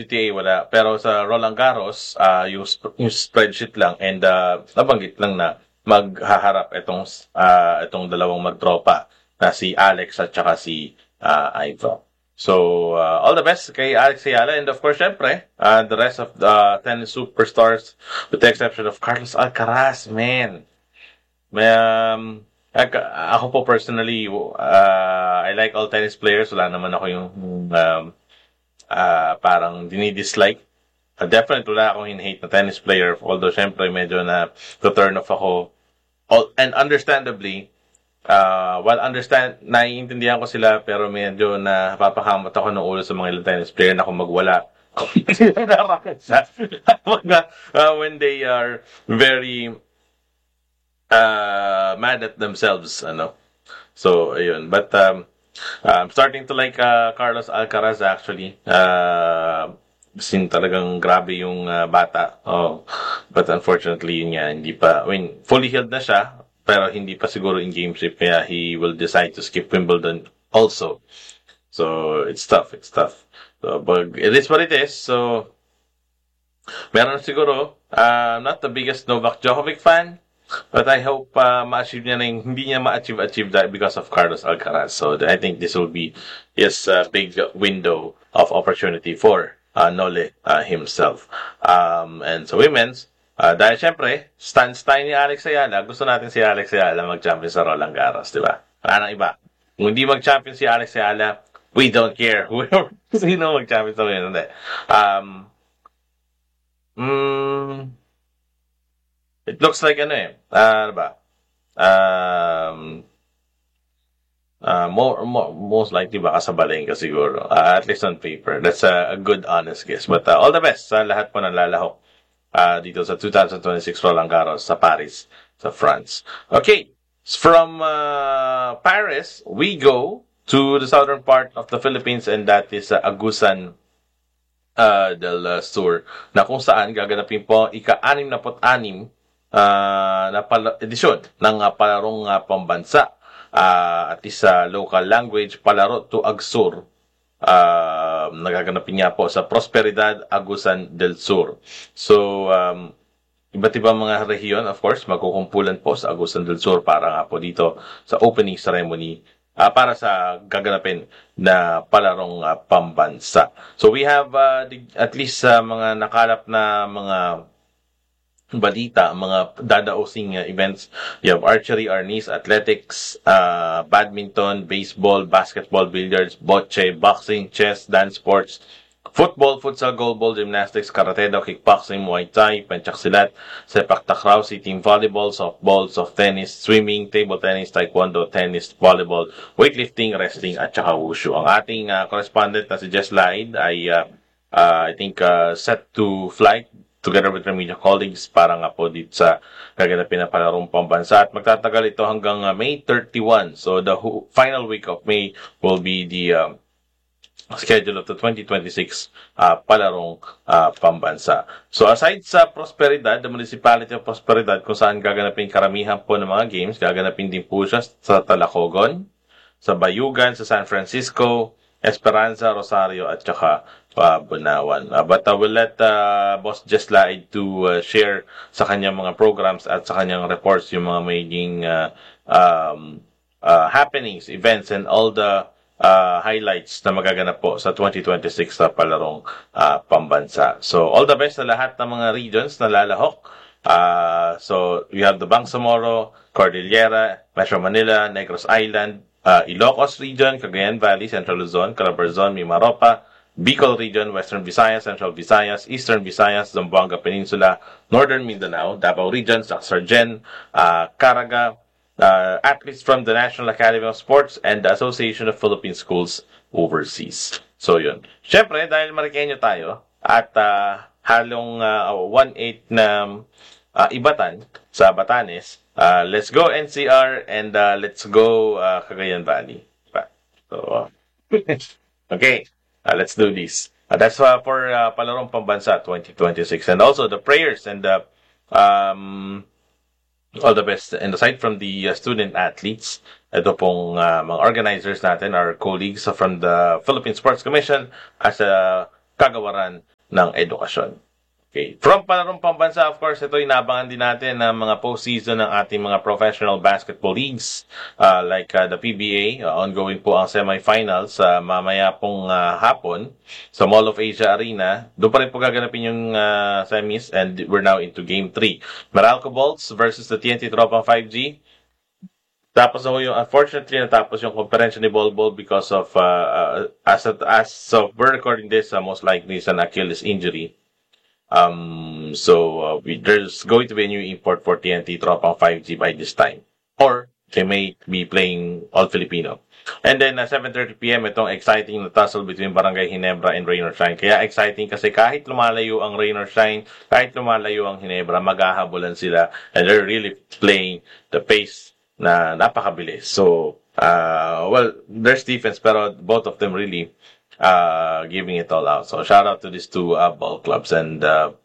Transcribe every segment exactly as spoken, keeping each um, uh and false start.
D T A wala. Pero sa Roland Garros, uh, yung, yung spreadsheet lang and uh, nabanggit lang na maghaharap itong, uh, itong dalawang magtropa na si Alex at saka si uh, Ivan. So, uh, all the best kay Alex Ayala. And of course, syempre, uh, the rest of the tennis superstars, with the exception of Carlos Alcaraz, man. May, um, ako po personally, uh, I like all tennis players. Wala naman ako yung um, uh, parang dinidislike. Uh, definitely wala akong in-hate na tennis player. Although, syempre, medyo na to-turn off ako. All, and understandably, Uh, well, understand, naiintindihan ko sila, pero medyo na papakamot ako ng ulo sa mga ilang tennis player na kung magwala. uh, when they are very uh, mad at themselves, ano. So, ayun. But, um, I'm starting to like uh, Carlos Alcaraz, actually. Uh, sin talagang grabe yung uh, bata. Oh. But unfortunately, yun nga, hindi pa, I mean, fully healed na siya, pero hindi pa siguro in game shape, kaya he will decide to skip Wimbledon also. So, it's tough, it's tough. So, but it is what it is. So, meron siguro, uh, I'm not the biggest Novak Djokovic fan, but I hope uh, ma-achieve niya na yung, hindi niya ma-achieve achieve that because of Carlos Alcaraz. So, I think this will be his uh, big window of opportunity for uh, Nole uh, himself. Um, and so, women's, Uh, dahil syempre, stance tayo ni Alex Ayala, gusto natin si Alex Ayala mag-champion sa Roland Garros, di ba? Wala nang iba. Kung hindi mag-champion si Alex Ayala, we don't care. Sino mag-champion sa Roland Garros? Um, mm, it looks like ano eh, uh, ano ba? Um, uh, more, more, most likely baka sa Balenga siguro. Uh, at least on paper. That's a, a good, honest guess. But uh, all the best sa lahat po ng lalahok. Uh, dito sa twenty twenty-six Roland Garros sa Paris, sa France. Okay, from uh, Paris, we go to the southern part of the Philippines, and that is uh, Agusan uh, del Sur, na kung saan gaganapin po ika-anim na put-anim uh, na pala- edisyon ng uh, palarong uh, pambansa uh, at isa local language, palaro to Agsur. Uh, nagaganapin niya po sa Prosperidad Agusan del Sur. So, um, iba't ibang mga rehiyon, of course, magkukumpulan po sa Agusan del Sur para nga po dito sa opening ceremony uh, para sa gaganapin na palarong uh, pambansa. So, we have uh, the, at least uh, mga nakalap na mga balita, mga dadaosing uh, events. You have archery, arnis, athletics, uh, badminton, baseball, basketball, billiards, bocce, boxing, chess, dance sports, football, futsal, goalball, gymnastics, karate, kickboxing, muay thai, pencaksilat, sepak takraw, team volleyball, softball, soft tennis, swimming, table tennis, taekwondo, tennis, volleyball, weightlifting, wrestling, at saka wushu. Ang ating uh, correspondent na si Jess Laid ay uh, uh, I think uh, set to flight together with media colleagues para nga po dito sa gaganapin na palarong pambansa. At magtatagal ito hanggang uh, May thirty-first. So the ho- final week of May will be the um, schedule of the twenty twenty-six uh, palarong uh, pambansa. So aside sa Prosperidad, the municipality of Prosperidad, kung saan gaganapin karamihan po ng mga games, gaganapin din po siya sa Talacogon, sa Bayugan, sa San Francisco, Esperanza, Rosario, at saka uh, Bunawan. Uh, but I will let uh, Boss Jess Laid to uh, share sa kanyang mga programs at sa kanyang reports yung mga magiging uh, um, uh, happenings, events, and all the uh, highlights na magaganap po sa twenty twenty-six na palarong uh, pambansa. So, all the best sa lahat ng mga regions na lalahok. Uh, so, we have the Bangsamoro, Cordillera, Metro Manila, Negros Island, uh, Ilocos region, Cagayan Valley, Central Luzon, Calabarzon, Mimaropa, Bicol region, Western Visayas, Central Visayas, Eastern Visayas, Zamboanga Peninsula, Northern Mindanao, Davao region, Sacsargen, uh, Caraga, uh, athletes from the National Academy of Sports and the Association of Philippine Schools Overseas. So, yun. Siyempre, dahil Mariqueño tayo, at uh, halong uh, one eighth na uh, ibatan sa Batanes, uh, let's go N C R and uh, let's go uh, Cagayan Valley. So, uh, okay. Uh, let's do this. Uh, that's uh, for uh, Palarong Pambansa twenty twenty-six. And also the prayers and the um, all the best. And aside from the uh, student athletes, ito pong uh, mga organizers natin, our colleagues from the Philippine Sports Commission, as uh, kagawaran ng edukasyon. Okay. From palarong pambansa, of course, ito inabangan din natin ng mga postseason ng ating mga professional basketball leagues uh, like uh, the P B A. Uh, ongoing po ang semifinals uh, mamaya pong uh, hapon sa Mall of Asia Arena. Doon pa rin po gaganapin yung uh, semis and we're now into Game three. Meralco Bolts versus the T N T Tropang five G. Tapos na yung, unfortunately, natapos yung conference ni Bol Bol because of, uh, uh, as, as of we're recording this, uh, most likely is an Achilles injury. Um, so, uh, we, there's going to be a new import for T N T Tropang five G by this time. Or, they may be playing all Filipino. And then, uh, seven thirty p.m., itong exciting na tussle between Barangay Ginebra and Rain or Shine. Kaya exciting kasi kahit lumalayo ang Rain or Shine, kahit lumalayo ang Ginebra, maghahabulan sila. And they're really playing the pace na napakabilis. So, uh, well, there's defense, pero both of them really uh, giving it all out. So, shout out to these two uh, ball clubs. And, uh,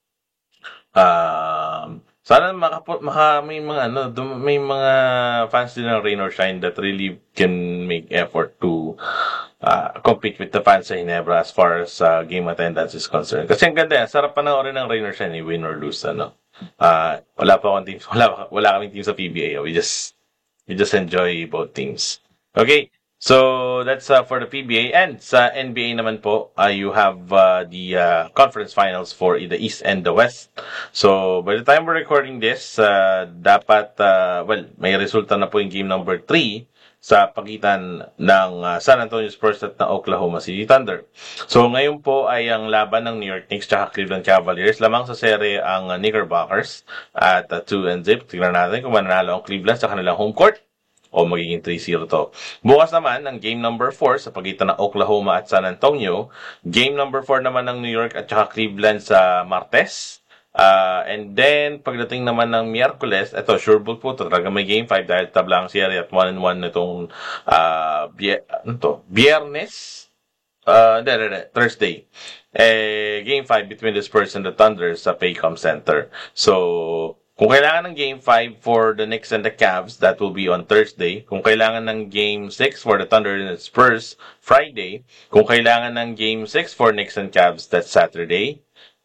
uh, sana maka, maka, may mga, ano, may mga fans din ng Rain or Shine that really can make effort to uh, compete with the fans sa Ginebra as far as uh, game attendance is concerned. Kasi ang ganda, sarap panoorin ng Rain or Shine, win or lose, ano. Uh, wala pa akong team, wala, wala kaming team sa P B A. We just, we just enjoy both teams. Okay. So, that's uh, for the P B A. And sa N B A naman po, uh, you have uh, the uh, conference finals for the East and the West. So, by the time we're recording this, uh, dapat, uh, well, may resulta na po yung game number three sa pagitan ng uh, San Antonio Spurs at ng Oklahoma City Thunder. So, ngayon po ay ang laban ng New York Knicks at Cleveland Cavaliers. Lamang sa serye ang uh, Knickerbockers at uh, two and zip. Tignan natin kung mananalo ang Cleveland sa kanilang home court o magiging three zero to. Bukas naman, ang game number four sa pagitan ng Oklahoma at San Antonio. Game number four naman ng New York at saka Cleveland sa Martes. Uh, and then, pagdating naman ng Miyerkules, eto, sure ball po, talaga may game five dahil tabla ang serie at one and one nitong uh, bie- ano to? Biyernes? Uh, hindi, hindi, Thursday. Eh, game five between the Spurs and the Thunder sa Paycom Center. So, kung kailangan ng Game five for the Knicks and the Cavs, that will be on Thursday. Kung kailangan ng Game six for the Thunder and the Spurs, Friday. Kung kailangan ng Game six for Knicks and Cavs, that's Saturday.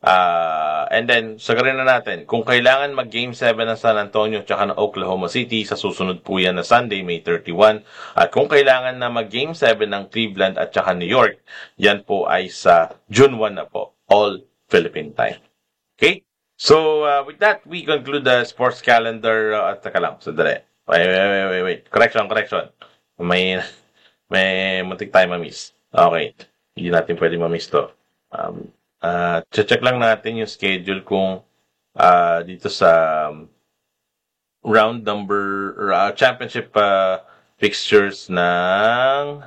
Uh, and then, sagarin na natin, kung kailangan mag-Game seven ng San Antonio tsaka ng Oklahoma City, sa susunod po yan na Sunday, May thirty-first. At kung kailangan na mag-Game seven ng Cleveland at tsaka New York, yan po ay sa June first na po, all Philippine time. Okay? So, uh, with that, we conclude the sports calendar. Uh, taka lang, sandali. Wait, wait, wait, wait, wait. Correction, correction. May, may muntik tayo ma-miss. Okay. Hindi natin pwede ma-miss to. Um, uh, check lang natin yung schedule kung uh, dito sa um, round number, uh, championship uh, fixtures ng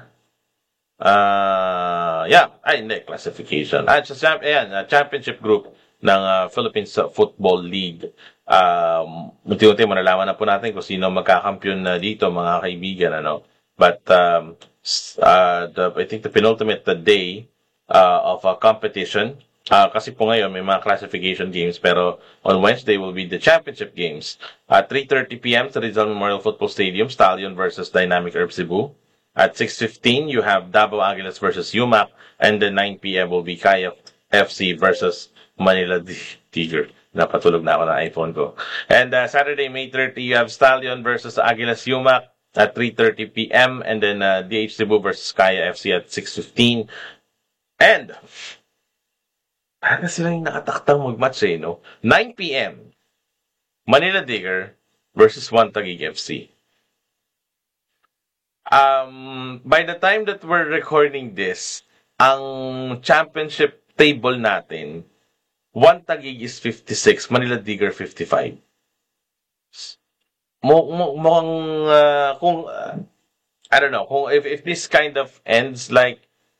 uh, yeah, ay, hindi, classification. Ah, sa, ayan, uh, championship group ng uh, Philippines Football League. Um, unti-unti malalaman na po natin kung sino magkakampiyon na dito, mga kaibigan, ano. But um, uh, the, I think the penultimate the day uh, of a competition, uh, kasi po ngayon may mga classification games, pero on Wednesday will be the championship games. At three thirty p.m. sa Rizal Memorial Football Stadium, Stallion versus Dynamic Herb Cebu. At six fifteen, you have Davao Aguilas versus U M A C, and then nine p.m. will be Kaya F C versus Manila Tiger. Napatulog na ako ng iPhone ko. And uh, Saturday, May thirtieth, you have Stallion versus Aguilas U M A C at three thirty p.m. And then uh, D H Cebu versus Kaya F C at six fifteen. And, parang sila yung nakataktang mag-match eh, no? nine p.m. Manila Digger versus One Taguig F C. Um, by the time that we're recording this, ang championship table natin, One Taguig is fifty-six, Manila Digger fifty-five. Mo, mo, mukhang, uh, kung, uh, I don't know, kung if, if this kind of ends like,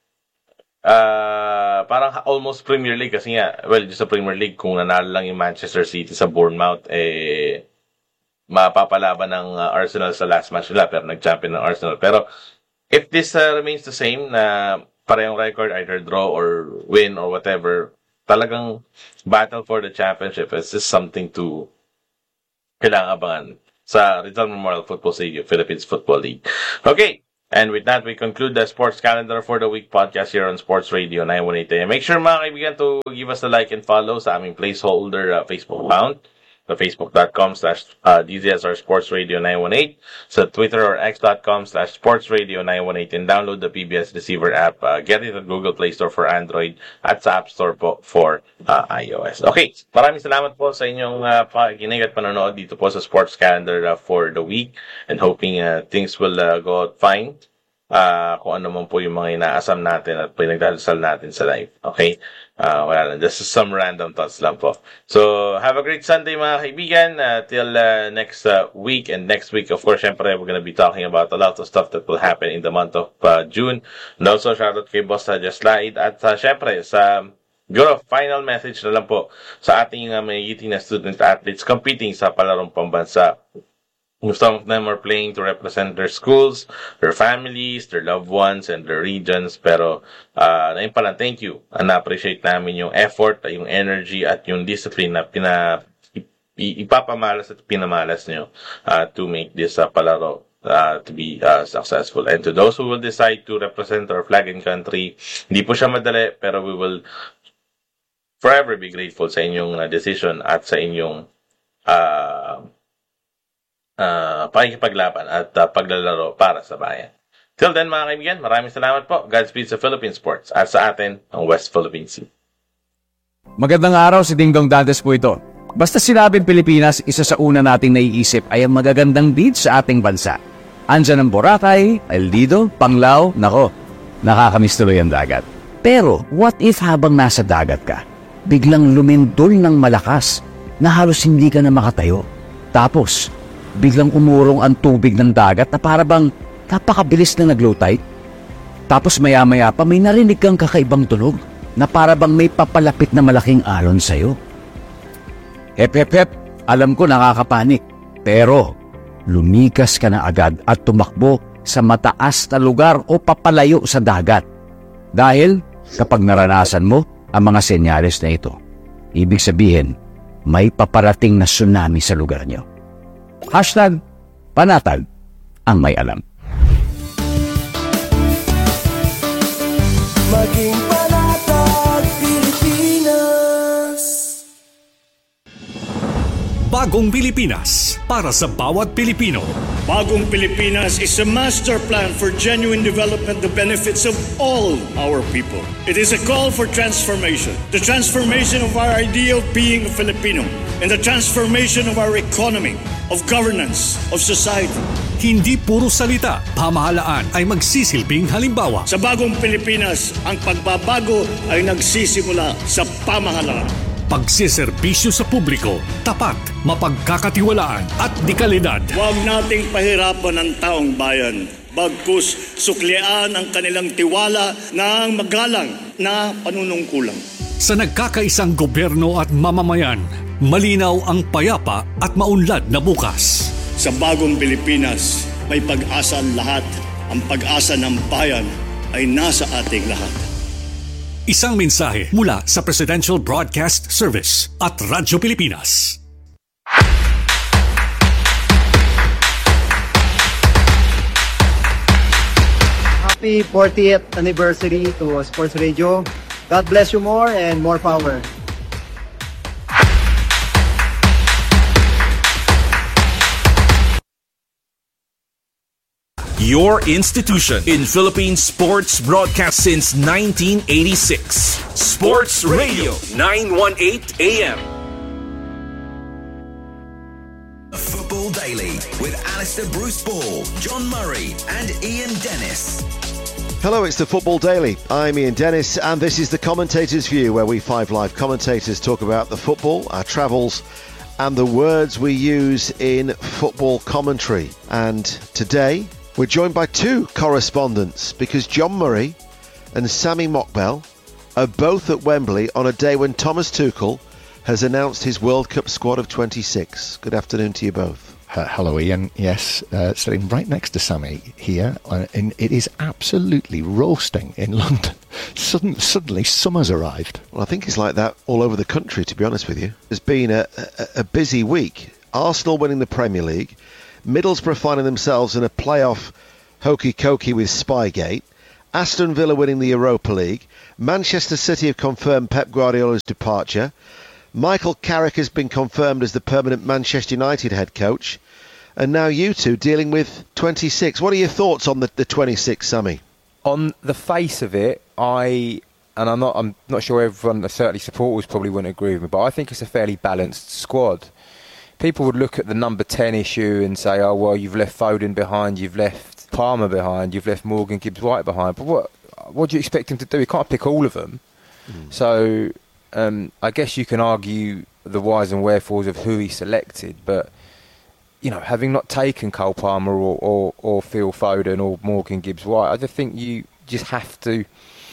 uh, parang almost Premier League, kasi nga, well, just sa Premier League, kung nanalo lang yung Manchester City sa Bournemouth, eh, mapapalaban ng uh, Arsenal sa last match nila, pero nag-champion ng Arsenal. Pero, if this uh, remains the same, na parehong record, either draw or win or whatever, talagang battle for the championship is just something to kailangan abangan sa Rizal Memorial Football Stadium, Philippines Football League. Okay, And with that, we conclude the Sports Calendar for the Week podcast here on Sports Radio nine one eight A M. Make sure mga kaibigan to give us a like and follow sa aming placeholder uh, Facebook account, sa facebook.com slash D Z S R Sports Radio nine one eight, sa Twitter or x.com slash Sports Radio nine one eight, and download the P B S Receiver app. Uh, get it at Google Play Store for Android at sa App Store po for uh, iOS. Okay, maraming salamat po sa inyong uh, pakikinig at panonood dito po sa Sports Calendar uh, for the week, and hoping uh, things will uh, go out fine. Uh, kung ano man po yung mga inaasam natin at pinagdadasal natin sa life. Okay? Uh, wala lang. This is some random thoughts lang po. So, have a great Sunday mga kaibigan. Uh, till uh, next uh, week. And next week, of course, syempre, we're gonna be talking about a lot of stuff that will happen in the month of uh, June. And also, shoutout kay Boss uh, Just Slide. At uh, syempre, sa Guro, final message na lang po sa ating uh, magigiting na student athletes competing sa palarong pambansa. Some of them are playing to represent their schools, their families, their loved ones, and their regions. Pero, uh, na yun pala, thank you. Uh, na-appreciate namin yung effort, yung energy, at yung discipline na pina, ipapamalas at pinamalas nyo uh, to make this uh, palaro uh, to be uh, successful. And to those who will decide to represent our flag and country, hindi po siya madali, pero we will forever be grateful sa inyong uh, decision at sa inyong uh, Uh, pakikipaglaban at uh, paglalaro para sa bayan. Till then mga kaibigan, maraming salamat po. Godspeed sa Philippine Sports at sa atin ang West Philippine Sea. Magandang araw, si Ding Dong Dantes po ito. Basta sinabing Pilipinas, isa sa una nating naiisip ay ang magagandang beach sa ating bansa. Andyan ang Boracay, El Nido, Panglao, nako, nakakamiss tuloy ang dagat. Pero what if habang nasa dagat ka, biglang lumindol ng malakas na halos hindi ka na makatayo? Tapos, biglang umurong ang tubig ng dagat na para bang napakabilis na nag-low tide. Tapos maya-maya pa may narinig kang kakaibang tunog na para bang may papalapit na malaking alon sa'yo. Hep, hep, hep, alam ko nakakapanik. Pero lumikas ka na agad at tumakbo sa mataas na lugar o papalayo sa dagat. Dahil kapag naranasan mo ang mga senyales na ito, ibig sabihin may paparating na tsunami sa lugar nyo. Hashtag panatag ang may alam. Maging panatag Pilipinas. Bagong Pilipinas para sa bawat Pilipino. Bagong Pilipinas is a master plan for genuine development that benefits of all our people. It is a call for transformation. The transformation of our idea of being a Filipino and the transformation of our economy, of governance, of society. Hindi puro salita, pamahalaan ay magsisilbing halimbawa. Sa Bagong Pilipinas, ang pagbabago ay nagsisimula sa pamahalaan. Pagsiservisyo sa publiko, tapat, mapagkakatiwalaan at dekalidad. Huwag nating pahirapan ang taong bayan. Bagkus, suklian ang kanilang tiwala ng magalang na panunungkulan. Sa nagkakaisang gobyerno at mamamayan, malinaw ang payapa at maunlad na bukas. Sa Bagong Pilipinas, may pag-asa ang lahat. Ang pag-asa ng bayan ay nasa ating lahat. Isang mensahe mula sa Presidential Broadcast Service at Radyo Pilipinas. Happy fortieth anniversary to Sports Radio. God bless you more and more power. Your institution in Philippine sports broadcast since nineteen eighty-six. Sports Radio nine eighteen A M. Football Daily with Alistair Bruce Ball, John Murray and Ian Dennis. Hello, it's the Football Daily. I'm Ian Dennis and this is the Commentator's View, where we five live commentators talk about the football, our travels and the words we use in football commentary. And today we're joined by two correspondents because John Murray and Sammy Mokbel are both at Wembley on a day when Thomas Tuchel has announced his World Cup squad of twenty-six. Good afternoon to you both. Uh, hello, Ian. Yes, uh, sitting right next to Sammy here, uh, and it is absolutely roasting in London. Sudden, suddenly, summer's arrived. Well, I think it's like that all over the country, to be honest with you. It's been a, a, a busy week. Arsenal winning the Premier League, Middlesbrough finding themselves in a playoff hokey cokey with Spygate. Aston Villa winning the Europa League. Manchester City have confirmed Pep Guardiola's departure. Michael Carrick has been confirmed as the permanent Manchester United head coach. And now you two dealing with twenty-six. What are your thoughts on the, the twenty-six, Sammy? On the face of it, I, and I'm not I'm not sure everyone, certainly supporters probably wouldn't agree with me, but I think it's a fairly balanced squad. People would look at the number ten issue and say, oh, well, you've left Foden behind, you've left Palmer behind, you've left Morgan Gibbs-White behind. But what what do you expect him to do? He can't pick all of them. Mm. So um, I guess you can argue the whys and wherefores of who he selected, but you know, having not taken Cole Palmer or, or, or Phil Foden or Morgan Gibbs-White, I just think you just have to,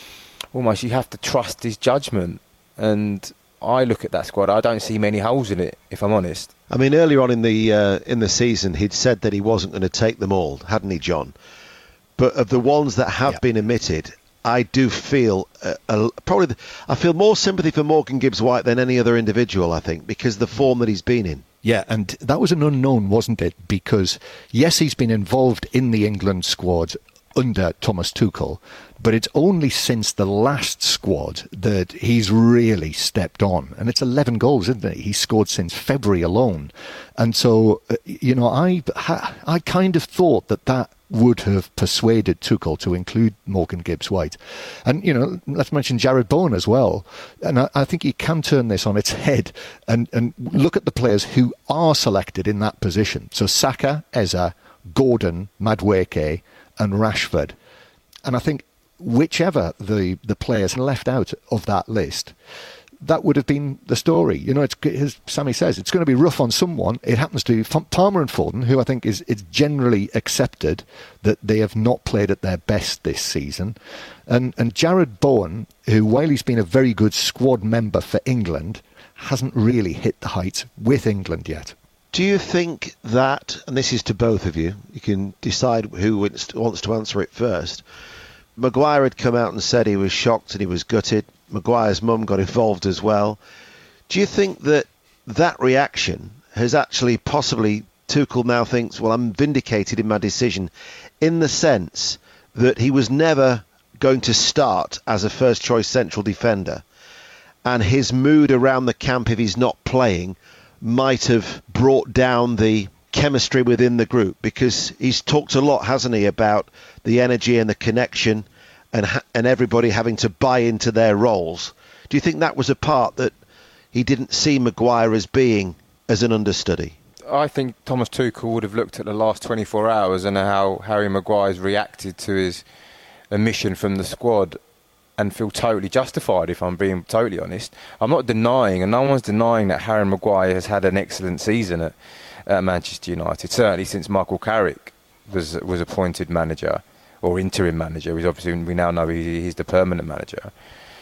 almost you have to trust his judgment. And I look at that squad, I don't see many holes in it, if I'm honest. I mean, earlier on in the uh, in the season, he'd said that he wasn't going to take them all, hadn't he, John? But of the ones that have yeah. been omitted, I do feel uh, uh, probably the, I feel more sympathy for Morgan Gibbs-White than any other individual, I think, because of the form that he's been in. Yeah, and that was an unknown, wasn't it? Because, yes, he's been involved in the England squad under Thomas Tuchel, but it's only since the last squad that he's really stepped on. And it's eleven goals, isn't it? He's scored since February alone. And so, uh, you know, I, I kind of thought that that would have persuaded Tuchel to include Morgan Gibbs-White. And, you know, let's mention Jared Bowen as well. And I, I think you can turn this on its head and, and look at the players who are selected in that position. So Saka, Eza, Gordon, Madueke and Rashford. And I think whichever the, the players left out of that list, that would have been the story. You know, it's, as Sammy says, it's going to be rough on someone. It happens to be Palmer and Foden, who I think is it's generally accepted that they have not played at their best this season. And, and Jared Bowen, who, while he's been a very good squad member for England, hasn't really hit the heights with England yet. Do you think that, and this is to both of you, you can decide who wants to answer it first. Maguire had come out and said he was shocked and he was gutted. Maguire's mum got involved as well. Do you think that that reaction has actually possibly, Tuchel now thinks, well, I'm vindicated in my decision, in the sense that he was never going to start as a first choice central defender, and his mood around the camp if he's not playing might have brought down the chemistry within the group, because he's talked a lot, hasn't he, about the energy and the connection and ha- and everybody having to buy into their roles. Do you think that was a part that he didn't see Maguire as being as an understudy? I think Thomas Tuchel would have looked at the last twenty-four hours and how Harry Maguire's reacted to his omission from the squad and feel totally justified, if I'm being totally honest. I'm not denying, and no one's denying, that Harry Maguire has had an excellent season at, at Manchester United, certainly since Michael Carrick was was appointed manager, or interim manager. He's obviously, we now know he, he's the permanent manager.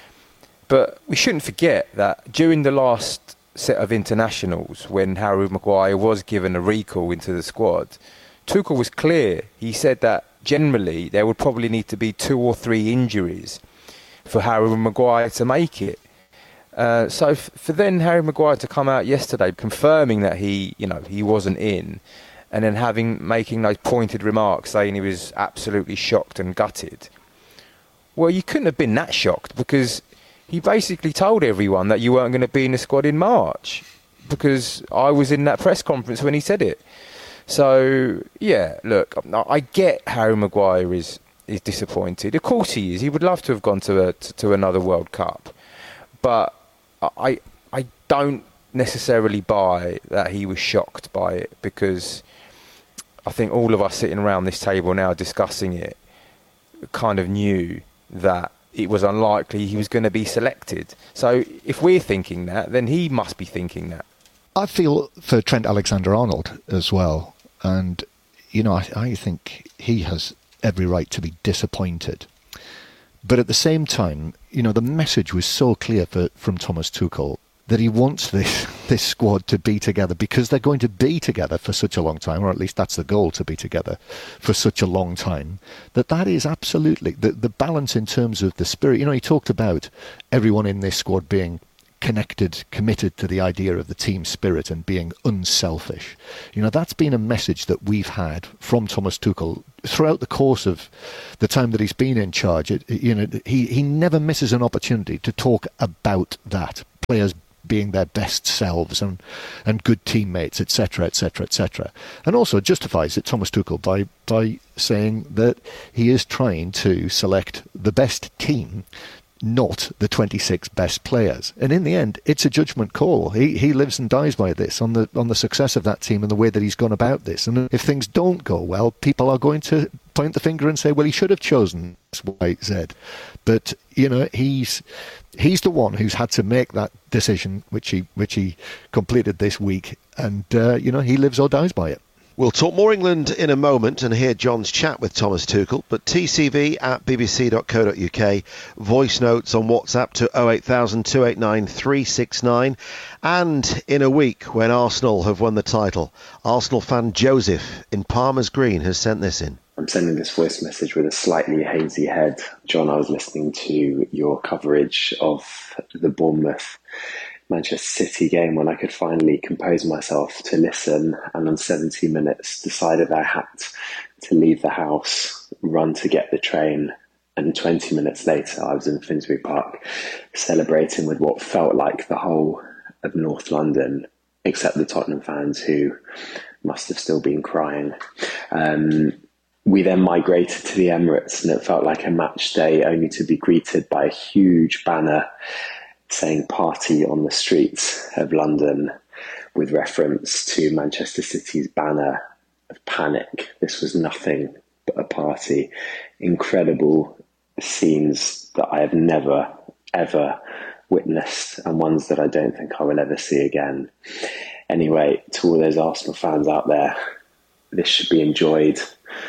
But we shouldn't forget that during the last set of internationals, when Harry Maguire was given a recall into the squad, Tuchel was clear. He said that generally there would probably need to be two or three injuries for Harry Maguire to make it. Uh, so f- for then Harry Maguire to come out yesterday confirming that he, you know, he wasn't in, and then having making those pointed remarks saying he was absolutely shocked and gutted. Well, you couldn't have been that shocked, because he basically told everyone that you weren't going to be in the squad in March, because I was in that press conference when he said it. So yeah, look, I get Harry Maguire is is disappointed. Of course he is. He would love to have gone to a, to, to another World Cup, but I I don't necessarily buy that he was shocked by it, because I think all of us sitting around this table now discussing it kind of knew that it was unlikely he was going to be selected. So if we're thinking that, then he must be thinking that. I feel for Trent Alexander-Arnold as well, and you know, I, I think he has every right to be disappointed. But at the same time, you know, the message was so clear for, from Thomas Tuchel that he wants this this squad to be together, because they're going to be together for such a long time, or at least that's the goal, to be together for such a long time, that that is absolutely the, the balance in terms of the spirit. You know, he talked about everyone in this squad being connected, committed to the idea of the team spirit and being unselfish. You know, that's been a message that we've had from Thomas Tuchel throughout the course of the time that he's been in charge. It, you know, he, he never misses an opportunity to talk about that. Players being their best selves and, and good teammates, et cetera, et cetera, et cetera. And also justifies it, Thomas Tuchel, by, by saying that he is trying to select the best team, not the twenty-six best players. And in the end, it's a judgment call. He he lives and dies by this, on the on the success of that team and the way that he's gone about this. And if things don't go well, people are going to point the finger and say, well, he should have chosen X, Y, Z. But, you know, he's he's the one who's had to make that decision, which he which he completed this week. And, uh, you know, he lives or dies by it. We'll talk more England in a moment and hear John's chat with Thomas Tuchel, but T C V at b b c dot co dot u k, voice notes on WhatsApp to oh eight thousand, two eight nine, three six nine, and in a week when Arsenal have won the title, Arsenal fan Joseph in Palmer's Green has sent this in. I'm sending this voice message with a slightly hazy head. John, I was listening to your coverage of the Bournemouth Manchester City game when I could finally compose myself to listen, and on seventy minutes decided I had to leave the house, run to get the train, and twenty minutes later I was in Finsbury Park celebrating with what felt like the whole of North London, except the Tottenham fans who must have still been crying. Um, we then migrated to the Emirates and it felt like a match day, only to be greeted by a huge banner saying party on the streets of London, with reference to Manchester City's banner of panic. This was nothing but a party. Incredible scenes that I have never, ever witnessed, and ones that I don't think I will ever see again. Anyway, to all those Arsenal fans out there, this should be enjoyed,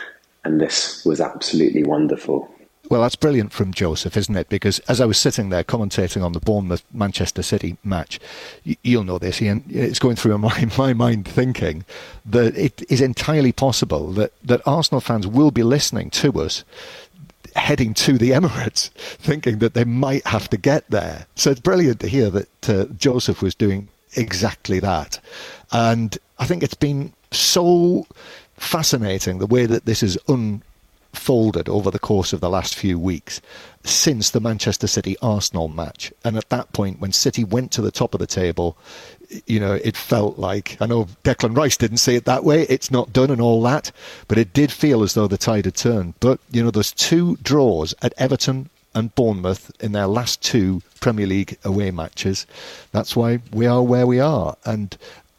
and this was absolutely wonderful. Well, that's brilliant from Joseph, isn't it? Because as I was sitting there commentating on the Bournemouth-Manchester City match, you'll know this, Ian, it's going through my, my mind thinking that it is entirely possible that, that Arsenal fans will be listening to us heading to the Emirates, thinking that they might have to get there. So it's brilliant to hear that uh, Joseph was doing exactly that. And I think it's been so fascinating the way that this is un. folded over the course of the last few weeks since the Manchester City-Arsenal match. And at that point, when City went to the top of the table, you know, it felt like, I know Declan Rice didn't say it that way, it's not done and all that, but it did feel as though the tide had turned. But, you know, there's two draws at Everton and Bournemouth in their last two Premier League away matches. That's why we are where we are. And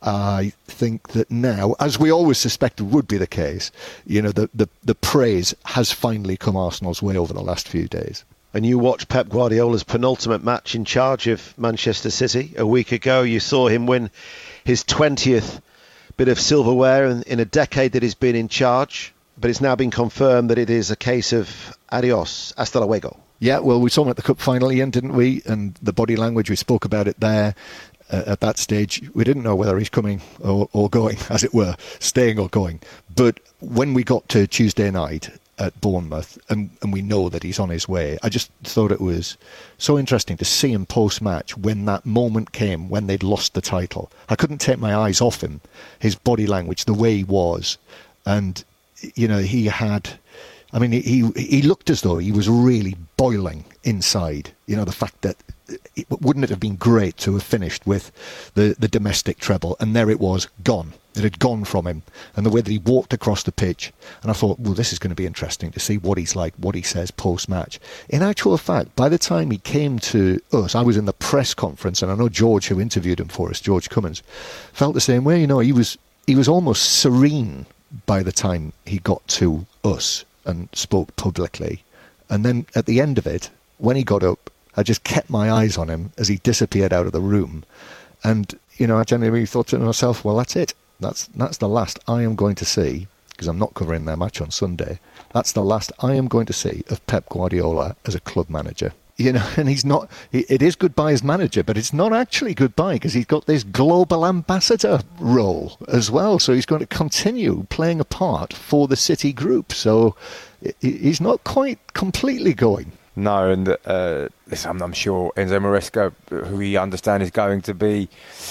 I think that now, as we always suspected would be the case, you know, the, the, the praise has finally come Arsenal's way over the last few days. And you watched Pep Guardiola's penultimate match in charge of Manchester City a week ago. You saw him win his twentieth bit of silverware in, in a decade that he's been in charge. But it's now been confirmed that it is a case of adios, hasta luego. Yeah, well, we saw him at the Cup final, Ian, didn't we? And the body language, we spoke about it there. Uh, at that stage, we didn't know whether he's coming or, or going, as it were, staying or going. But when we got to Tuesday night at Bournemouth, and, and we know that he's on his way, I just thought it was so interesting to see him post-match when that moment came, when they'd lost the title. I couldn't take my eyes off him, his body language, the way he was. And, you know, he had... I mean, he he looked as though he was really boiling inside. You know, the fact that it, wouldn't it have been great to have finished with the, the domestic treble? And there it was, gone. It had gone from him. And the way that he walked across the pitch. And I thought, well, this is going to be interesting to see what he's like, what he says post-match. In actual fact, by the time he came to us, I was in the press conference, and I know George, who interviewed him for us, George Cummins, felt the same way. You know, he was he was almost serene by the time he got to us and spoke publicly. And then at the end of it, when he got up, I just kept my eyes on him as he disappeared out of the room. And, you know, I genuinely thought to myself, well, that's it. That's that's the last I am going to see, because I'm not covering their match on Sunday. That's the last I am going to see of Pep Guardiola as a club manager. You know, and he's not, he, it is goodbye as manager, but it's not actually goodbye, because he's got this global ambassador role as well. So he's going to continue playing a part for the City group. So he's not quite completely going. No, and uh, listen, I'm, I'm sure Enzo Maresca, who we understand is going to be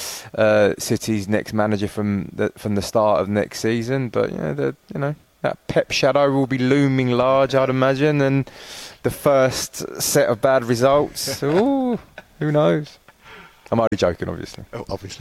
uh, City's next manager from the, from the start of next season. But you know, the, you know, that Pep shadow will be looming large, I'd imagine, and the first set of bad results. Ooh, who knows? I'm only joking, obviously. Oh, obviously.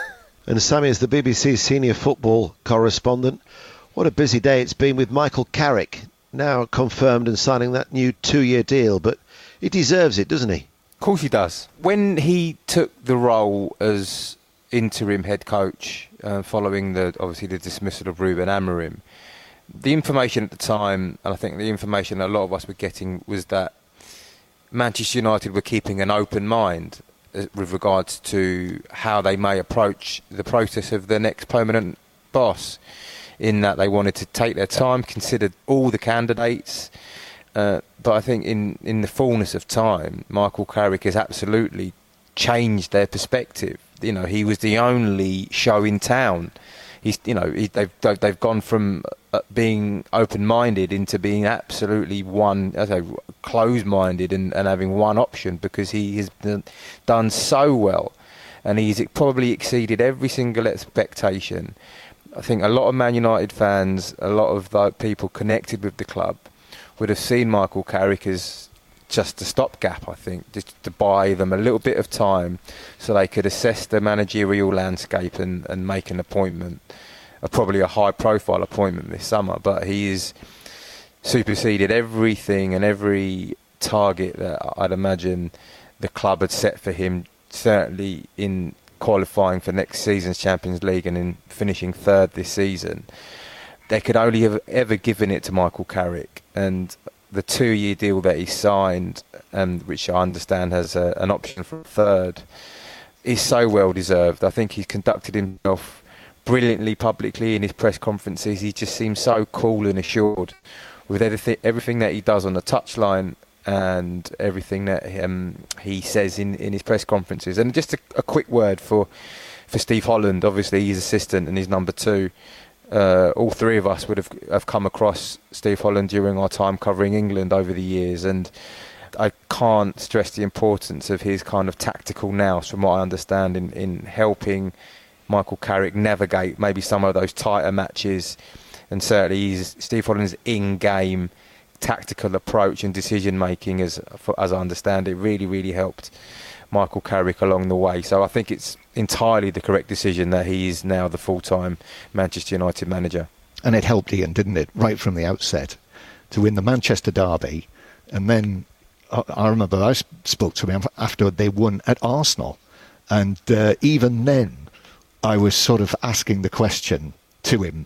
And Sammy, as the B B C's senior football correspondent, what a busy day it's been with Michael Carrick, now confirmed and signing that new two-year deal. But he deserves it, doesn't he? Of course he does. When he took the role as interim head coach, uh, following the obviously the dismissal of Ruben Amorim, the information at the time, and I think the information a lot of us were getting, was that Manchester United were keeping an open mind with regards to how they may approach the process of their next permanent boss, in that they wanted to take their time, consider all the candidates. Uh, but I think in, in the fullness of time, Michael Carrick has absolutely changed their perspective. You know, he was the only show in town. He's, you know, he, they've they've gone from uh, being open-minded into being absolutely one, I say, closed-minded and, and having one option, because he has done so well, and he's probably exceeded every single expectation. I think a lot of Man United fans, a lot of the people connected with the club, would have seen Michael Carrick as just a stopgap, I think, just to buy them a little bit of time so they could assess the managerial landscape and, and make an appointment, uh, probably a high-profile appointment this summer. But he has superseded everything and every target that I'd imagine the club had set for him, certainly in qualifying for next season's Champions League and in finishing third this season. They could only have ever given it to Michael Carrick, and the two-year deal that he signed, um, which I understand has a, an option for a third, is so well deserved. I think he's conducted himself brilliantly publicly in his press conferences. He just seems so cool and assured with everything, everything that he does on the touchline and everything that um, he says in, in his press conferences. And just a, a quick word for for Steve Holland. Obviously, he's assistant and he's number two. Uh, all three of us would have, have come across Steve Holland during our time covering England over the years, and I can't stress the importance of his kind of tactical nous, from what I understand, in, in helping Michael Carrick navigate maybe some of those tighter matches. And certainly he's, Steve Holland's in-game tactical approach and decision making, as as I understand it, really really helped Michael Carrick along the way. So I think it's entirely the correct decision that he is now the full-time Manchester United manager. And it helped Ian, didn't it, right from the outset, to win the Manchester derby. And then I, I remember I spoke to him after they won at Arsenal, and uh, even then I was sort of asking the question to him,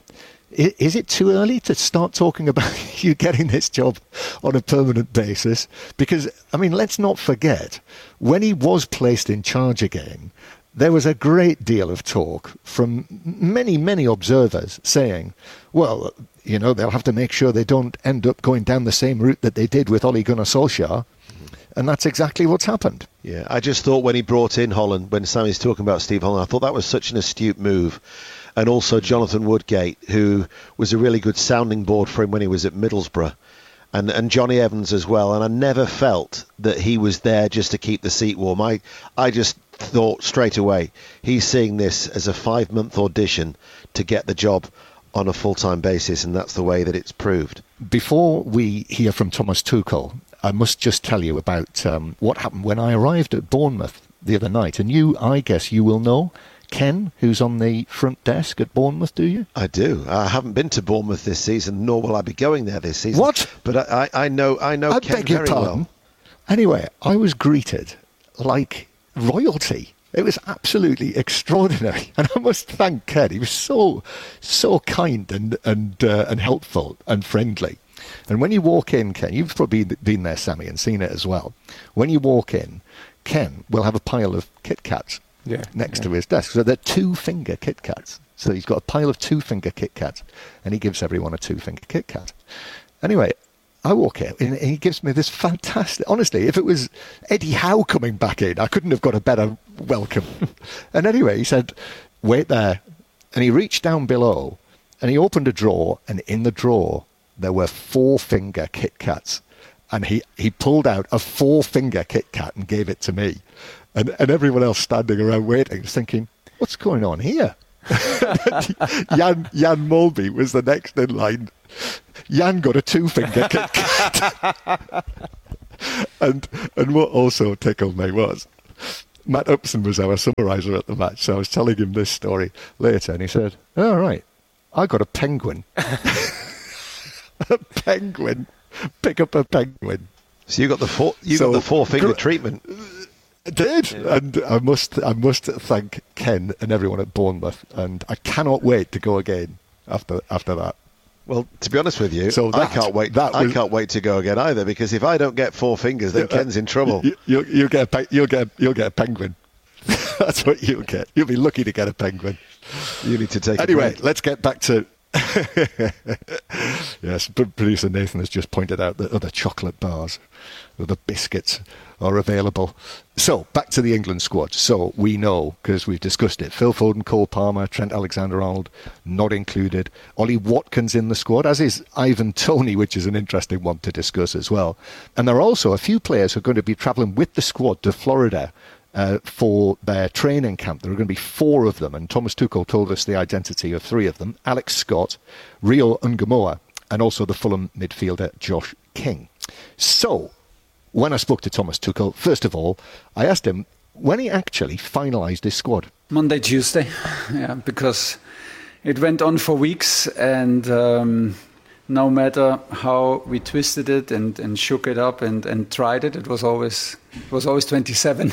is it too early to start talking about you getting this job on a permanent basis? Because, I mean, let's not forget, when he was placed in charge again, there was a great deal of talk from many, many observers saying, well, you know, they'll have to make sure they don't end up going down the same route that they did with Ole Gunnar Solskjaer. And that's exactly what's happened. Yeah, I just thought when he brought in Holland, when Sammy's talking about Steve Holland, I thought that was such an astute move. And also Jonathan Woodgate, who was a really good sounding board for him when he was at Middlesbrough. And and Johnny Evans as well. And I never felt that he was there just to keep the seat warm. I, I just thought straight away, he's seeing this as a five-month audition to get the job on a full-time basis, and that's the way that it's proved. Before we hear from Thomas Tuchel, I must just tell you about um, what happened when I arrived at Bournemouth the other night. And you, I guess you will know Ken, who's on the front desk at Bournemouth, do you? I do. I haven't been to Bournemouth this season, nor will I be going there this season. What? But I, I, I know I know I Ken beg your very pardon. well. Anyway, I was greeted like royalty. It was absolutely extraordinary. And I must thank Ken. He was so, so kind and and uh, and helpful and friendly. And when you walk in, Ken, you've probably been there, Sammy, and seen it as well. When you walk in, Ken will have a pile of Kit Kats yeah, next yeah. to his desk. So they're two-finger Kit Kats. So he's got a pile of two-finger Kit Kats, and he gives everyone a two-finger Kit Kat. Anyway, I walk in, and he gives me this fantastic... Honestly, if it was Eddie Howe coming back in, I couldn't have got a better welcome. And anyway, he said, wait there. And he reached down below, and he opened a drawer, and in the drawer, there were four-finger Kit Kats. and he, he pulled out a four-finger Kit Kat and gave it to me. And, and everyone else standing around waiting, thinking, what's going on here? Jan, Jan Molby was the next in line. Jan got a two-finger Kit Kat. and, and what also tickled me was, Matt Upson was our summariser at the match, so I was telling him this story later, and he said, "Oh, right, I got a penguin." A penguin. Pick up a penguin. So you got the four, you so, got the four finger gr- treatment. I did, yeah. And I must, I must thank Ken and everyone at Bournemouth, and I cannot wait to go again after after that. Well, to be honest with you, so that, I can't wait. That was, I can't wait to go again either, because if I don't get four fingers, then Ken's in trouble. You, you'll, you'll get a, you'll get, a, you'll get a penguin. That's what you'll get. You'll be lucky to get a penguin. You need to take. Anyway, a break. Let's get back to. Yes, producer Nathan has just pointed out that other chocolate bars, other biscuits are available. So, back to the England squad. So, we know, because we've discussed it, Phil Foden, Cole Palmer, Trent Alexander-Arnold, not included. Ollie Watkins in the squad, as is Ivan Toney, which is an interesting one to discuss as well. And there are also a few players who are going to be travelling with the squad to Florida Uh, for their training camp. There are going to be four of them, and Thomas Tuchel told us the identity of three of them: Alex Scott, Rio Ungamoa, and also the Fulham midfielder Josh King. So, when I spoke to Thomas Tuchel, first of all, I asked him when he actually finalised his squad. Monday, Tuesday, yeah, because it went on for weeks, and um, no matter how we twisted it and, and shook it up and, and tried it, it was always it was always twenty-seven.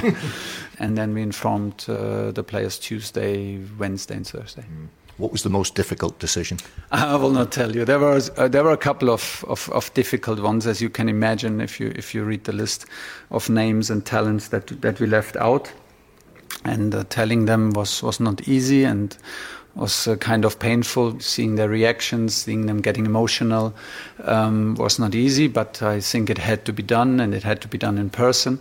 And then we informed uh, the players Tuesday, Wednesday, and Thursday. What was the most difficult decision? I will not tell you. There were uh, there were a couple of, of, of difficult ones, as you can imagine, if you if you read the list of names and talents that that we left out, and uh, telling them was was not easy and was uh, kind of painful. Seeing their reactions, seeing them getting emotional, um, was not easy. But I think it had to be done, and it had to be done in person.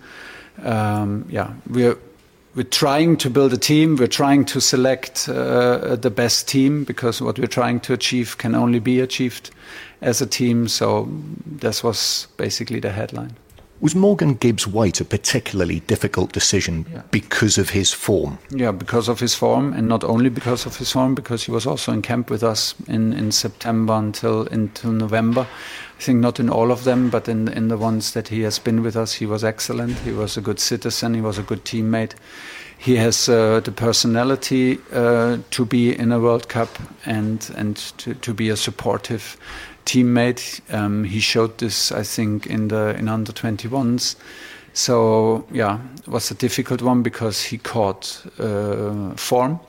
Um, yeah, we're. We're trying to build a team. We're trying to select uh, the best team, because what we're trying to achieve can only be achieved as a team. So this was basically the headline. Was Morgan Gibbs-White a particularly difficult decision yeah. because of his form? Yeah, because of his form, and not only because of his form, because he was also in camp with us in, in September until until November. I think not in all of them, but in in the ones that he has been with us, he was excellent. He was a good citizen. He was a good teammate. He has uh, the personality uh, to be in a World Cup and and to, to be a supportive teammate. Um, he showed this, I think, in the in under twenty-ones. So yeah, it was a difficult one because he caught uh, form.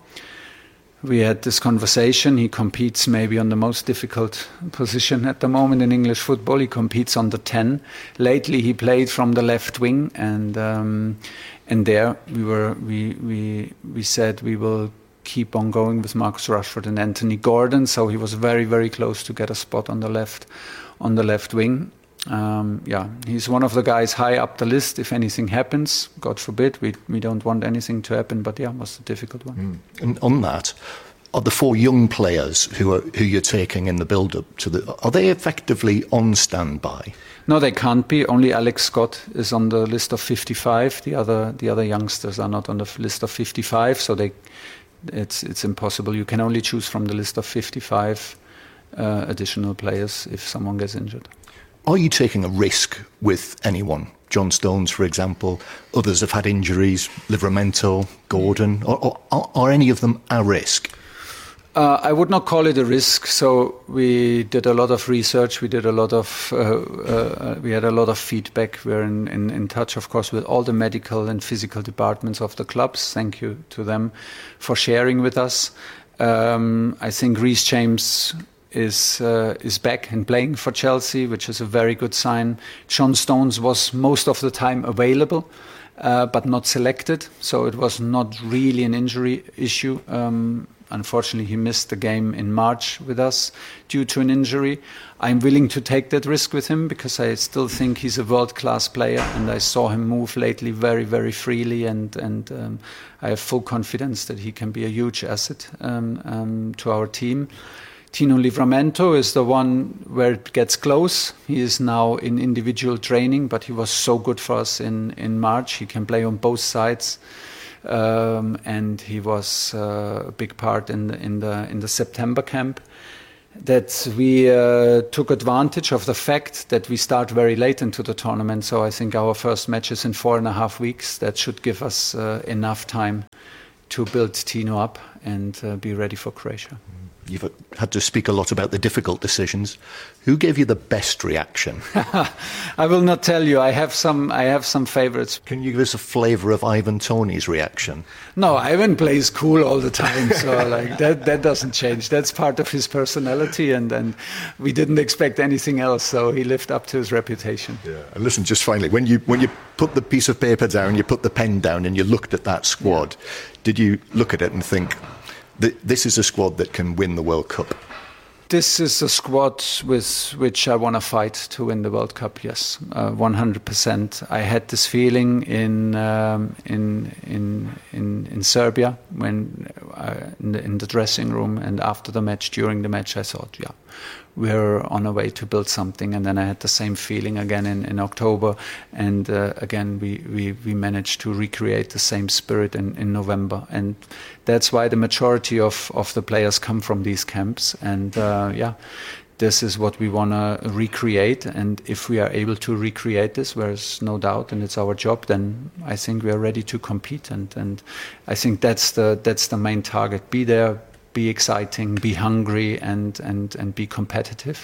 We had this conversation. He competes maybe on the most difficult position at the moment in English football. He competes on the ten. Lately, he played from the left wing, and um, and there we were. We we we said we will keep on going with Marcus Rashford and Anthony Gordon. So he was very very close to get a spot on the left on the left wing. Um, yeah, he's one of the guys high up the list. If anything happens, God forbid, we we don't want anything to happen. But yeah, it was a difficult one. Mm. And on that, are the four young players who are who you're taking in the build-up to the, are they effectively on standby? No, they can't be. Only Alex Scott is on the list of fifty-five. The other the other youngsters are not on the list of fifty-five. So they, it's it's impossible. You can only choose from the list of fifty-five uh, additional players if someone gets injured. Are you taking a risk with anyone? John Stones, for example. Others have had injuries. Livramento, Gordon. Or, or, are, are any of them a risk? Uh, I would not call it a risk. So we did a lot of research. We did a lot of. Uh, uh, we had a lot of feedback. We're in, in, in touch, of course, with all the medical and physical departments of the clubs. Thank you to them for sharing with us. Um, I think Reece James is uh, is back and playing for Chelsea, which is a very good sign. John Stones was most of the time available, uh, but not selected, so it was not really an injury issue. Um, unfortunately, he missed the game in March with us due to an injury. I'm willing to take that risk with him because I still think he's a world-class player, and I saw him move lately very, very freely, and, and um, I have full confidence that he can be a huge asset um, um, to our team. Tino Livramento is the one where it gets close. He is now in individual training, but he was so good for us in, in March. He can play on both sides, um, and he was uh, a big part in the, in the in the September camp. That we uh, took advantage of the fact that we start very late into the tournament. So I think our first match is in four and a half weeks. That should give us uh, enough time to build Tino up and uh, be ready for Croatia. You've had to speak a lot about the difficult decisions. Who gave you the best reaction? I will not tell you. I have some. I have some favorites. Can you give us a flavour of Ivan Toney's reaction? No, Ivan plays cool all the time, so like that. That doesn't change. That's part of his personality, and and we didn't expect anything else. So he lived up to his reputation. Yeah. And listen, just finally, when you when you put the piece of paper down, you put the pen down, and you looked at that squad, yeah. Did you look at it and think, this is a squad that can win the World Cup? This is a squad with which I want to fight to win the World Cup. Yes, uh, one hundred percent. I had this feeling in um, in in in in Serbia when uh, in, the, in the dressing room and after the match, during the match, I thought, yeah, we're on our way to build something. And then I had the same feeling again in, in October, and uh, again we, we we managed to recreate the same spirit in, in November, and that's why the majority of of the players come from these camps. And uh, yeah, this is what we want to recreate, and if we are able to recreate this, there's no doubt, and it's our job, then I think we are ready to compete. And and I think that's the that's the main target. Be there, be exciting, be hungry, and and and be competitive,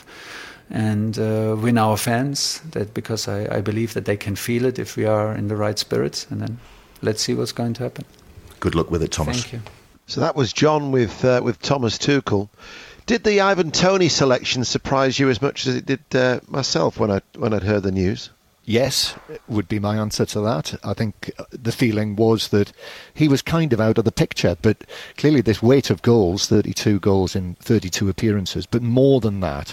and uh, win our fans. That because I, I believe that they can feel it if we are in the right spirits, and then let's see what's going to happen. Good luck with it, Thomas. Thank you. So that was John with uh, with Thomas Tuchel. Did the Ivan Toney selection surprise you as much as it did uh, myself when I when I'd heard the news? Yes, would be my answer to that. I think the feeling was that he was kind of out of the picture, but clearly this weight of goals, thirty-two goals in thirty-two appearances, but more than that,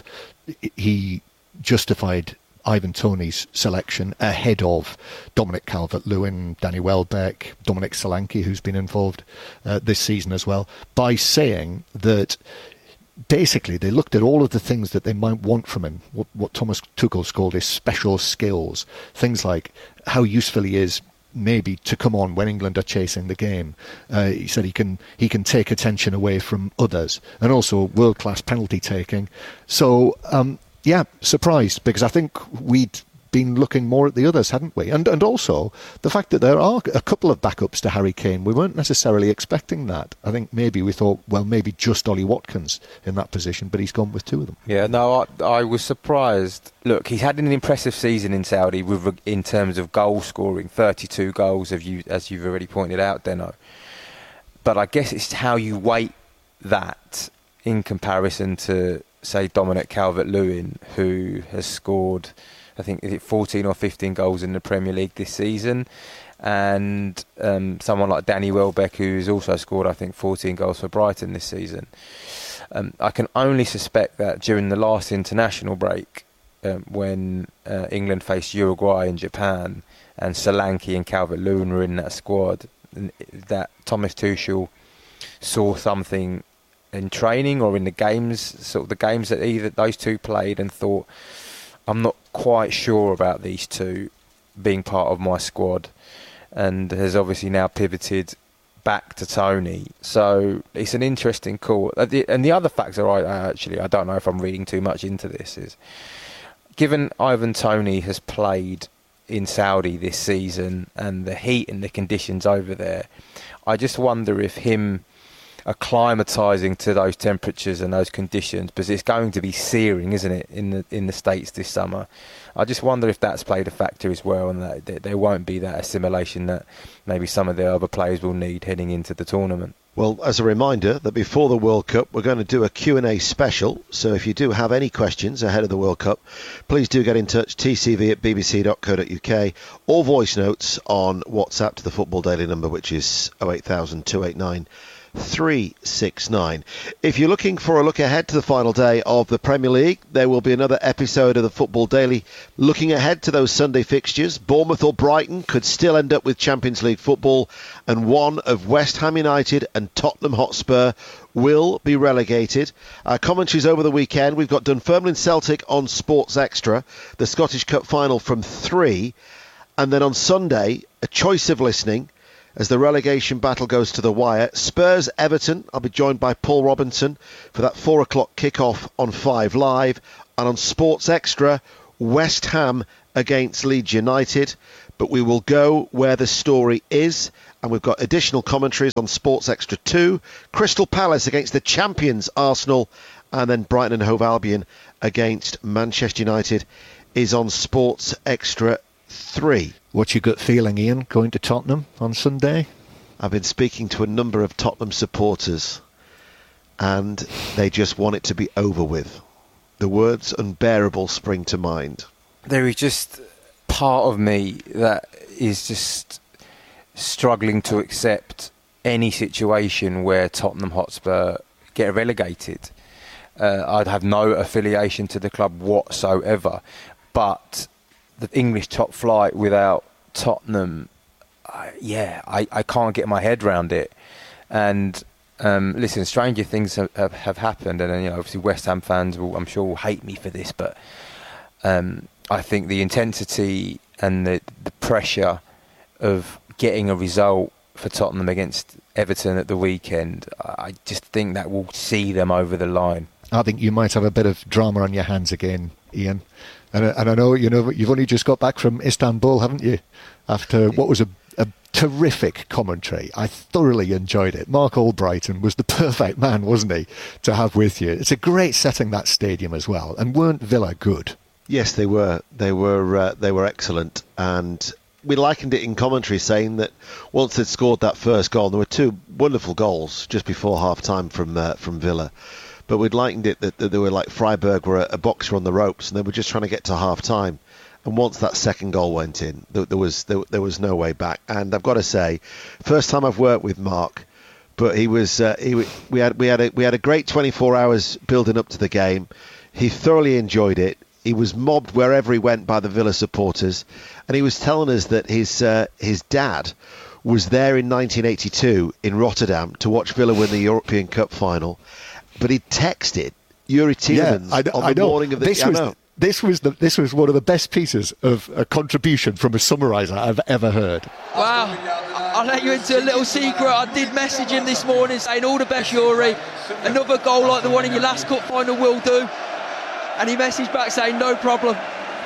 he justified Ivan Toney's selection ahead of Dominic Calvert-Lewin, Danny Welbeck, Dominic Solanke, who's been involved uh, this season as well, by saying that basically they looked at all of the things that they might want from him, what, what Thomas Tuchel's called his special skills, things like how useful he is maybe to come on when England are chasing the game. Uh, he said he can he can take attention away from others, and also world-class penalty taking. So um, yeah, surprised, because I think we'd been looking more at the others, hadn't we? And and also the fact that there are a couple of backups to Harry Kane. We weren't necessarily expecting that. I think maybe we thought, well, maybe just Ollie Watkins in that position, but he's gone with two of them. Yeah, no, I, I was surprised. Look, he's had an impressive season in Saudi with, in terms of goal scoring, thirty-two goals, as, you, as you've already pointed out, Deno. But I guess it's how you weight that in comparison to, say, Dominic Calvert-Lewin, who has scored, I think, is it fourteen or fifteen goals in the Premier League this season, and um, someone like Danny Welbeck, who's also scored, I think, fourteen goals for Brighton this season. Um, I can only suspect that during the last international break, um, when uh, England faced Uruguay and Japan, and Solanke and Calvert-Lewin were in that squad, that Thomas Tuchel saw something in training or in the games, sort of the games that either those two played, and thought, I'm not quite sure about these two being part of my squad, and has obviously now pivoted back to Toney. So it's an interesting call. And the other factor, I actually, I don't know if I'm reading too much into this, is given Ivan Toney has played in Saudi this season and the heat and the conditions over there, I just wonder if him acclimatising to those temperatures and those conditions, because it's going to be searing, isn't it, in the in the States this summer. I just wonder if that's played a factor as well, and that, that there won't be that assimilation that maybe some of the other players will need heading into the tournament. Well, as a reminder that before the World Cup, we're going to do a Q and A special. So if you do have any questions ahead of the World Cup, please do get in touch, t c v at b b c dot co dot u k, or voice notes on WhatsApp to the Football Daily number, which is oh eight thousand, two eight nine, three six nine. If you're looking for a look ahead to the final day of the Premier League, there will be another episode of the Football Daily looking ahead to those Sunday fixtures. Bournemouth or Brighton could still end up with Champions League football, and one of West Ham United and Tottenham Hotspur will be relegated. Our commentaries over the weekend, we've got Dunfermline Celtic on Sports Extra, the Scottish Cup final from three, and then on Sunday, a choice of listening as the relegation battle goes to the wire. Spurs Everton, I'll be joined by Paul Robinson for that four o'clock kickoff on Five Live, and on Sports Extra, West Ham against Leeds United. But we will go where the story is, and we've got additional commentaries on Sports Extra two, Crystal Palace against the champions Arsenal, and then Brighton and Hove Albion against Manchester United is on Sports Extra three. What's your gut feeling, Ian, going to Tottenham on Sunday? I've been speaking to a number of Tottenham supporters, and they just want it to be over with. The words unbearable spring to mind. There is just part of me that is just struggling to accept any situation where Tottenham Hotspur get relegated. Uh, I'd have no affiliation to the club whatsoever, but the English top flight without Tottenham, uh, yeah, I, I can't get my head around it. And um, listen, stranger things have, have, have happened, and you know, obviously West Ham fans will, I'm sure, will hate me for this, but um, I think the intensity and the, the pressure of getting a result for Tottenham against Everton at the weekend, I just think that will see them over the line. I think you might have a bit of drama on your hands again, Ian. And, and I know, you know, you've only just got back from Istanbul, haven't you? After what was a, a terrific commentary. I thoroughly enjoyed it. Mark Albrighton was the perfect man, wasn't he, to have with you. It's a great setting, that stadium as well. And weren't Villa good? Yes, they were. They were. Uh, they were excellent, and we likened it in commentary, saying that once they'd scored that first goal, there were two wonderful goals just before half time from uh, from Villa. But we'd likened it that, that they were like Freiburg were a, a boxer on the ropes, and they were just trying to get to half time. And once that second goal went in, there, there was there, there was no way back. And I've got to say, first time I've worked with Mark, but he was uh, he we had we had a, we had a great twenty-four hours building up to the game. He thoroughly enjoyed it. He was mobbed wherever he went by the Villa supporters, and he was telling us that his uh, his dad was there in nineteen eighty-two in Rotterdam to watch Villa win the European Cup final. But he texted Yuri Tielemans yeah, I, on I the know. morning of the... This I was, know. This was, the, this was one of the best pieces of a contribution from a summariser I've ever heard. Wow, I'll let you into a little secret. I did message him this morning saying all the best, Yuri. Another goal like the one in your last cup final will do. And he messaged back saying no problem.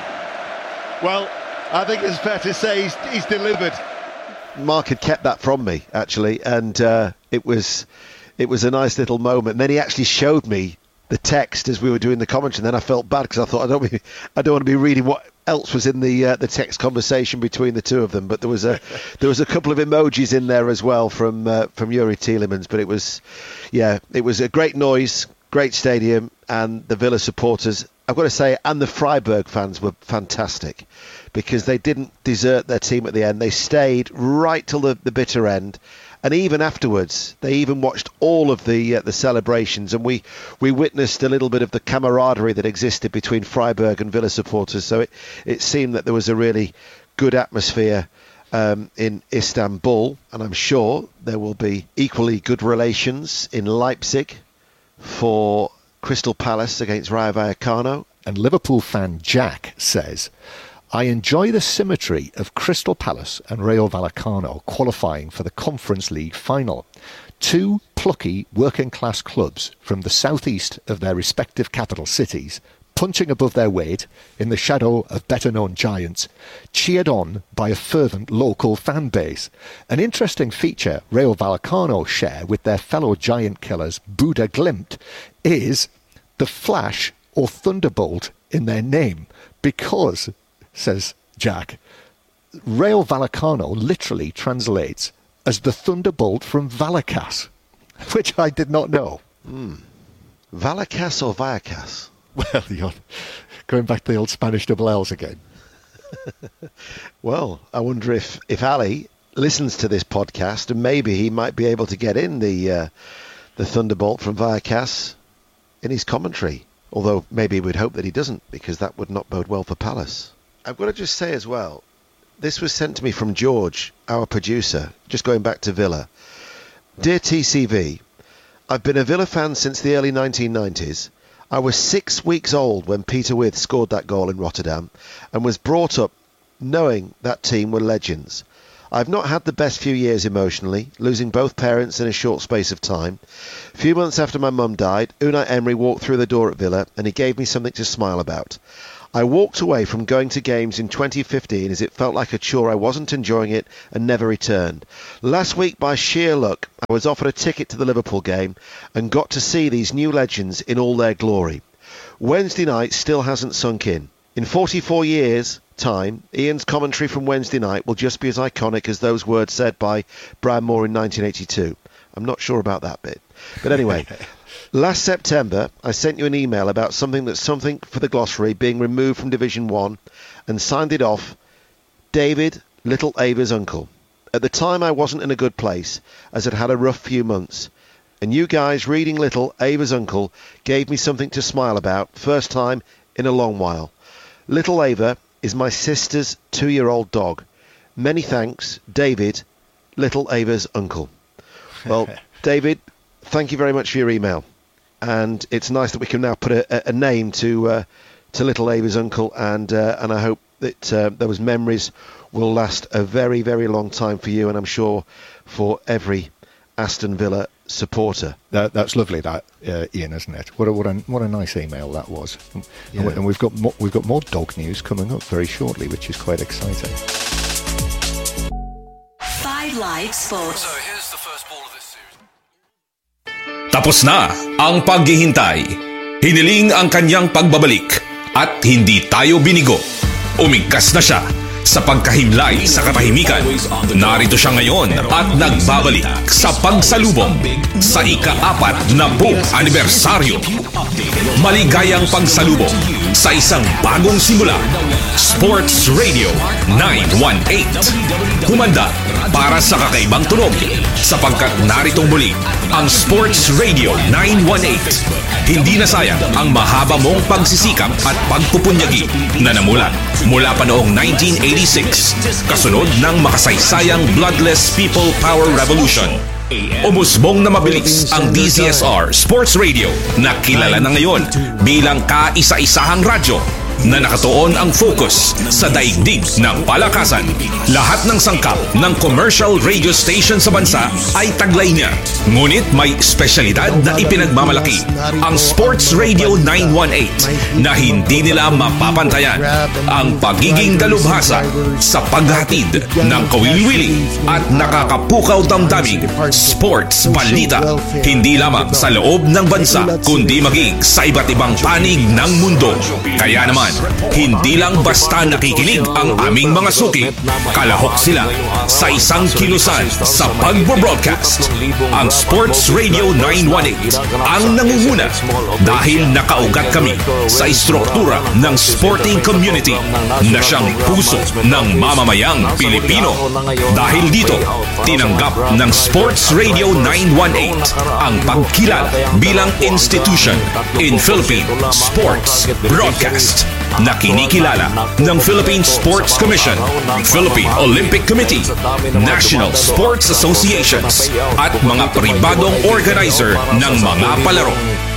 Well, I think it's fair to say he's, he's delivered. Mark had kept that from me, actually, and uh, it was... It was a nice little moment. And then he actually showed me the text as we were doing the commentary. And then I felt bad because I thought I don't, be, I don't want to be reading what else was in the uh, the text conversation between the two of them. But there was a there was a couple of emojis in there as well from uh, from Yuri Tielemans. But it was, yeah, it was a great noise, great stadium, and the Villa supporters, I've got to say, and the Freiburg fans were fantastic because they didn't desert their team at the end. They stayed right till the, the bitter end. And even afterwards, they even watched all of the uh, the celebrations, and we, we witnessed a little bit of the camaraderie that existed between Freiburg and Villa supporters. So it, it seemed that there was a really good atmosphere um, in Istanbul, and I'm sure there will be equally good relations in Leipzig for Crystal Palace against Rayo Vallecano. And Liverpool fan Jack says, I enjoy the symmetry of Crystal Palace and Rayo Vallecano qualifying for the Conference League final. Two plucky working-class clubs from the southeast of their respective capital cities, punching above their weight in the shadow of better-known giants, cheered on by a fervent local fan base. An interesting feature Rayo Vallecano share with their fellow giant killers, Buda Glimt, is the flash or thunderbolt in their name, because, says Jack, Rayo Vallecano literally translates as the thunderbolt from Vallecas, which I did not know. Mm. Vallecas or Vallecas? Well, you're going back to the old Spanish double L's again. Well, I wonder if, if Ali listens to this podcast, and maybe he might be able to get in the uh, the Thunderbolt from Viacast in his commentary. Although maybe we'd hope that he doesn't, because that would not bode well for Palace. I've got to just say as well, this was sent to me from George, our producer, just going back to Villa. Dear T C V, I've been a Villa fan since the early nineteen nineties. I was six weeks old when Peter With scored that goal in Rotterdam and was brought up knowing that team were legends. I've not had the best few years emotionally, losing both parents in a short space of time. A few months after my mum died, Unai Emery walked through the door at Villa and he gave me something to smile about. I walked away from going to games in twenty fifteen as it felt like a chore. I wasn't enjoying it and never returned. Last week, by sheer luck, I was offered a ticket to the Liverpool game and got to see these new legends in all their glory. Wednesday night still hasn't sunk in. In forty-four years' time, Ian's commentary from Wednesday night will just be as iconic as those words said by Brian Moore in nineteen eighty-two. I'm not sure about that bit. But anyway... Last September, I sent you an email about something that's something for the glossary being removed from Division one and signed it off, David, Little Ava's uncle. At the time, I wasn't in a good place, as I'd had a rough few months. And you guys reading Little Ava's uncle gave me something to smile about, first time in a long while. Little Ava is my sister's two-year-old dog. Many thanks, David, Little Ava's uncle. Well, David, thank you very much for your email. And it's nice that we can now put a, a name to uh, to Little Ava's uncle, and uh, and I hope that uh, those memories will last a very, very long time for you, and I'm sure for every Aston Villa supporter. That, that's lovely, that uh, Ian, isn't it? What a what a what a nice email that was. Yeah. And we've got mo- we've got more dog news coming up very shortly, which is quite exciting. Five Live Sports. So here's the first ball of this series. Tapos na ang paghihintay. Hiniling ang kanyang pagbabalik at hindi tayo binigo. Umigkas na siya sa pagkahimlay sa katahimikan. Narito siya ngayon at nagbabalik sa pagsalubong sa ika-apat na buong anibersaryo. Maligayang pagsalubong sa isang bagong simula. Sports Radio nine one eight. Humanda para sa kakaibang tunog sapagkat naritong muli ang Sports Radio nine one eight. Hindi na sayang ang mahaba mong pagsisikap at pagpupunyagi na namulat mula pa noong nineteen eighty-six, kasunod ng makasaysayang Bloodless People Power Revolution. Umusbong na mabilis ang D Z S R Sports Radio na kilala na ngayon bilang kaisa-isahang radyo na nakatuon ang focus sa daigdig ng palakasan. Lahat ng sangkap ng commercial radio station sa bansa ay taglay niya. Ngunit may espesyalidad na ipinagmamalaki, ang Sports Radio nine one eight, na hindi nila mapapantayan. Ang pagiging dalubhasa sa paghatid ng kawili-wili at nakakapukaw damdaming sports balita, hindi lamang sa loob ng bansa kundi maging sa iba't ibang panig ng mundo. Kaya naman, hindi lang basta nakikinig ang aming mga suki, kalahok sila sa isang kilusan sa pagbo-broadcast. Ang Sports Radio nine one eight ang nangunguna dahil nakaugat kami sa istruktura ng sporting community na siyang puso ng mamamayang Pilipino. Dahil dito, tinanggap ng Sports Radio nine one eight ang pagkilala bilang institution in Philippine sports broadcast na kinikilala ng Philippine Sports Commission, Philippine Olympic Committee, National Sports Associations at mga pribadong organizer ng mga palaro.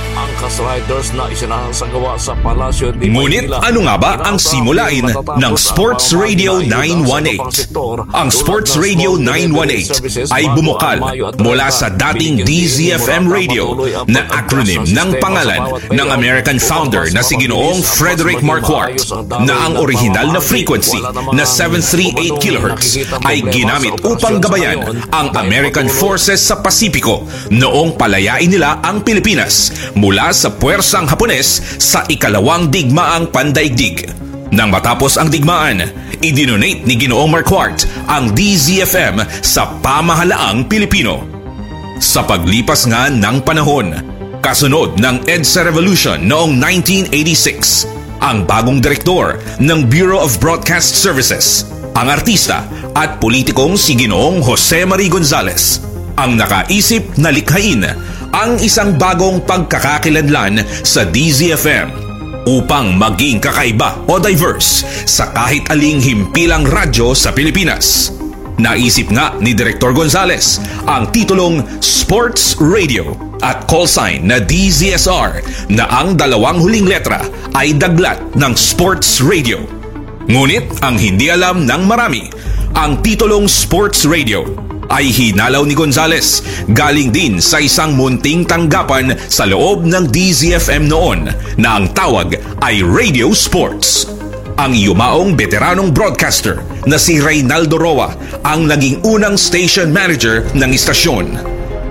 Ngunit ano nga ba ang simulain ng Sports Radio nine one eight? Ang Sports Radio nine one eight ay bumukal mula sa dating D Z F M Radio na acronym ng pangalan ng American founder na si Ginoong Frederick Marquardt, na ang original na frequency na seven thirty-eight kilohertz ay ginamit upang gabayan ang American forces sa Pasipiko noong palayain nila ang Pilipinas mula sa puwersang Hapones sa ikalawang digmaang pandaigdig. Nang matapos ang digmaan, idinonate ni Ginoong Marquardt ang D Z F M sa pamahalaang Pilipino. Sa paglipas nga ng panahon, kasunod ng EDSA Revolution noong nineteen eighty-six, ang bagong direktor ng Bureau of Broadcast Services, ang artista at politikong si Ginoong Jose Mari Gonzales ang nakaisip na likhain ang isang bagong pagkakakilanlan sa D Z F M upang maging kakaiba o diverse sa kahit aling himpilang radyo sa Pilipinas. Naisip nga ni Director Gonzales ang titulong Sports Radio at call sign na D Z S R na ang dalawang huling letra ay daglat ng Sports Radio. Ngunit ang hindi alam ng marami, ang titulong Sports Radio ay hinalaw ni Gonzales galing din sa isang munting tanggapan sa loob ng D Z F M noon na ang tawag ay Radio Sports. Ang yumaong veteranong broadcaster na si Reynaldo Roa ang naging unang station manager ng istasyon.